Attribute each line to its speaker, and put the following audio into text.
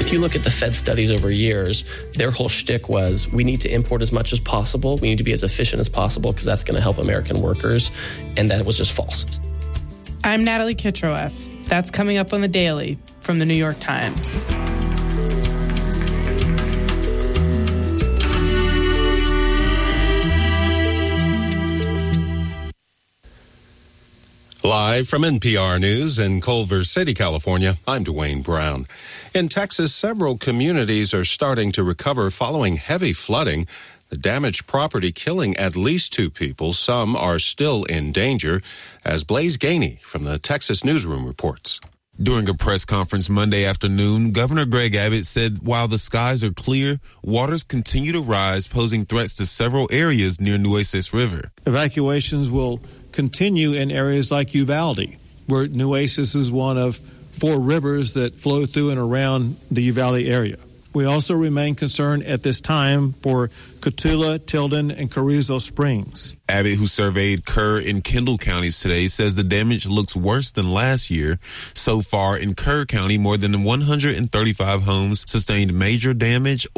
Speaker 1: If you look at the Fed studies over years, their whole shtick was we need to import as much as possible. We need to be as efficient as possible because that's going to help American workers. And that was just false.
Speaker 2: I'm Natalie Kitroeff. That's coming up on The Daily from the New York Times.
Speaker 3: Live from NPR News in Culver City, California, I'm Dwayne Brown. In Texas, several communities are starting to recover following heavy flooding. The damaged property killing at least 2 people. Some are still in danger, as Blaise Gainey from the Texas Newsroom reports.
Speaker 4: During a press conference Monday afternoon, Governor Greg Abbott said while the skies are clear, waters continue to rise, posing threats to several areas near Nueces River.
Speaker 5: Evacuations will continue in areas like Uvalde, where Nueces is one of 4 rivers that flow through and around the Uvalde area. We also remain concerned at this time for Cotulla, Tilden, and Carrizo Springs.
Speaker 4: Abbott, who surveyed Kerr and Kendall counties today, says the damage looks worse than last year. So far in Kerr County, more than 135 homes sustained major damage